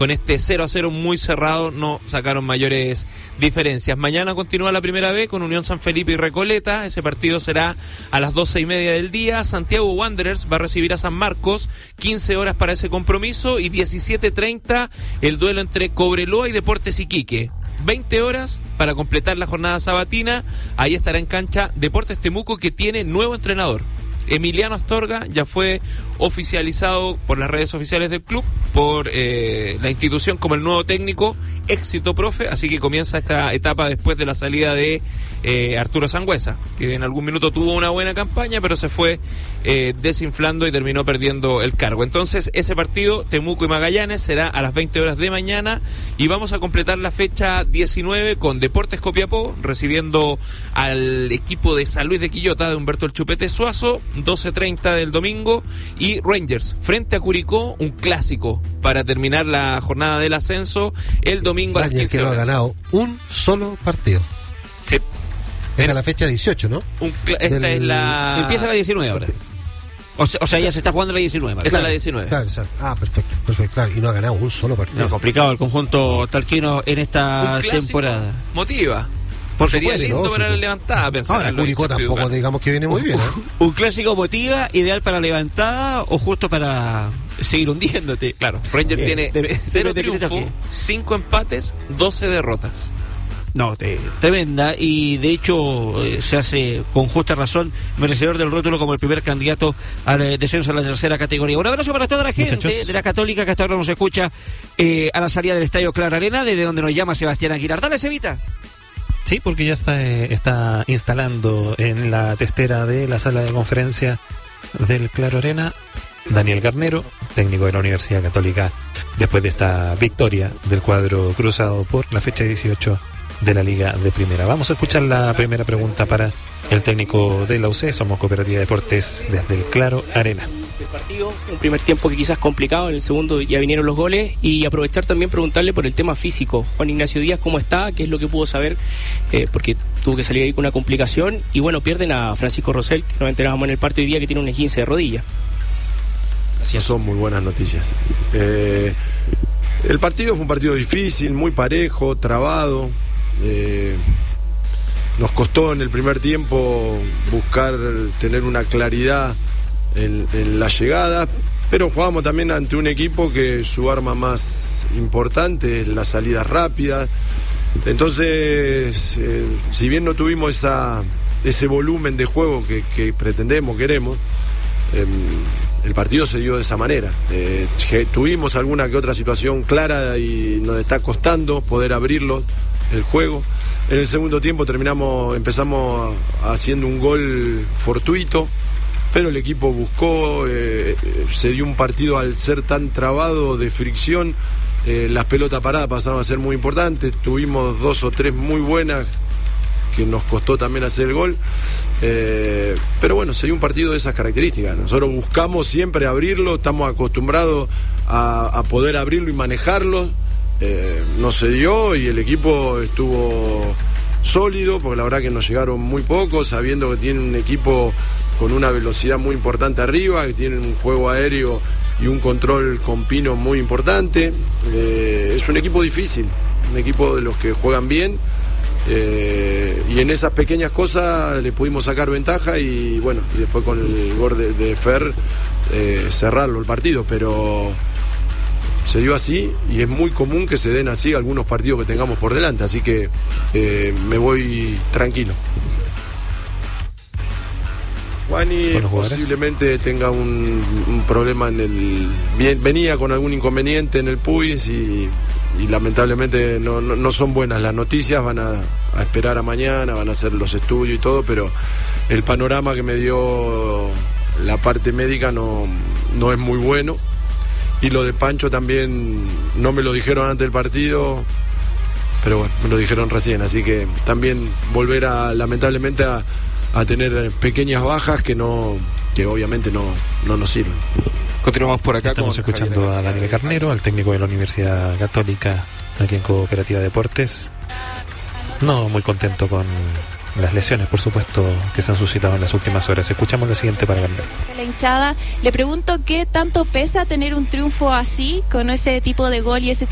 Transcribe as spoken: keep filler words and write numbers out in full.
con este cero a cero muy cerrado no sacaron mayores diferencias. Mañana continúa la Primera B con Unión San Felipe y Recoleta. Ese partido será a las doce y media del día. Santiago Wanderers va a recibir a San Marcos, quince horas para ese compromiso, y diecisiete treinta el duelo entre Cobreloa y Deportes Iquique. veinte horas para completar la jornada sabatina. Ahí estará en cancha Deportes Temuco, que tiene nuevo entrenador. Emiliano Astorga ya fue oficializado por las redes oficiales del club, por eh, la institución, como el nuevo técnico. Éxito, profe, así que comienza esta etapa después de la salida de eh, Arturo Sangüesa, que en algún minuto tuvo una buena campaña, pero se fue eh, desinflando y terminó perdiendo el cargo. Entonces, ese partido, Temuco y Magallanes, será a las veinte horas de mañana, y vamos a completar la fecha diecinueve con Deportes Copiapó recibiendo al equipo de San Luis de Quillota de Humberto El Chupete Suazo, doce treinta del domingo, y Rangers frente a Curicó, un clásico para terminar la jornada del ascenso el domingo a las quince horas. Que no ha ganado un solo partido. Sí. Esta es la fecha dieciocho, ¿no? Un cl- esta Del... es la... Empieza la diecinueve ahora. O sea, o sea, ya se está jugando la diecinueve. Esta claro, es la diecinueve. Claro, exacto. Ah, perfecto, perfecto, claro. Y no ha ganado un solo partido. No, complicado el conjunto talquino en esta temporada. Motiva. Por Sería supuesto, lindo lógico. para la levantada, pensar. Ahora, Curicó tampoco digamos que viene muy bien, ¿eh? Un clásico motiva, ideal para levantada o justo para seguir hundiéndote. Claro, Rangers eh, tiene debe, cero debe triunfos, cinco empates, doce derrotas. No, te, tremenda, y de hecho eh, se hace con justa razón merecedor del rótulo como el primer candidato al eh, descenso a la tercera categoría. Un abrazo para toda la gente, muchachos, de la Católica, que hasta ahora nos escucha eh, a la salida del Estadio Clara Arena, desde donde nos llama Sebastián Aguilar. Dale, Cevita. Sí, porque ya está, eh, está instalando en la testera de la sala de conferencia del Claro Arena Daniel Garnero, técnico de la Universidad Católica, después de esta victoria del cuadro cruzado por la fecha dieciocho de la Liga de Primera. Vamos a escuchar la primera pregunta para el técnico de la U C. Somos Cooperativa de Deportes desde el Claro Arena. El partido, un primer tiempo que quizás complicado, en el segundo ya vinieron los goles, y aprovechar también preguntarle por el tema físico. Juan Ignacio Díaz, ¿cómo está? ¿Qué es lo que pudo saber? Eh, porque tuvo que salir ahí con una complicación, y bueno, pierden a Francisco Rosell, que nos enterábamos en el partido hoy día que tiene un esguince de rodilla. Así es. Son muy buenas noticias. Eh, el partido fue un partido difícil, muy parejo, trabado. Eh, nos costó en el primer tiempo buscar tener una claridad en, en la llegada, pero jugamos también ante un equipo que su arma más importante es la salida rápida. Entonces, eh, si bien no tuvimos esa, ese volumen de juego que, que pretendemos, queremos, eh, el partido se dio de esa manera. Eh, tuvimos alguna que otra situación clara y nos está costando poder abrirlo el juego. En el segundo tiempo terminamos, empezamos haciendo un gol fortuito, pero el equipo buscó, eh, se dio un partido al ser tan trabado de fricción, eh, las pelotas paradas pasaron a ser muy importantes, tuvimos dos o tres muy buenas que nos costó también hacer el gol, eh, pero bueno, se dio un partido de esas características. Nosotros buscamos siempre abrirlo, estamos acostumbrados a, a poder abrirlo y manejarlo. Eh, no se dio y el equipo estuvo sólido, porque la verdad que nos llegaron muy pocos, sabiendo que tienen un equipo con una velocidad muy importante arriba, que tienen un juego aéreo y un control con Pino muy importante. Eh, es un equipo difícil, un equipo de los que juegan bien, eh, y en esas pequeñas cosas le pudimos sacar ventaja, y bueno, y después con el gol de, de Fer eh, cerrarlo el partido, pero se dio así, y es muy común que se den así algunos partidos que tengamos por delante, así que eh, me voy tranquilo. Juani posiblemente tenga un, un problema en el... Bien, venía con algún inconveniente en el Puis y, y lamentablemente no, no, no son buenas las noticias, van a, a esperar a mañana, van a hacer los estudios y todo, pero el panorama que me dio la parte médica no, no es muy bueno. Y lo de Pancho también no me lo dijeron antes del partido, pero bueno, me lo dijeron recién, así que también volver a, lamentablemente, a, a tener pequeñas bajas que no, que obviamente no, no nos sirven. Continuamos por acá. Estamos con escuchando a Daniel Garnero, al técnico de la Universidad Católica, aquí en Cooperativa Deportes. No muy contento con las lesiones, por supuesto, que se han suscitado en las últimas horas. Escuchamos lo siguiente para Garnero. La hinchada, le pregunto qué tanto pesa tener un triunfo así, con ese tipo de gol y ese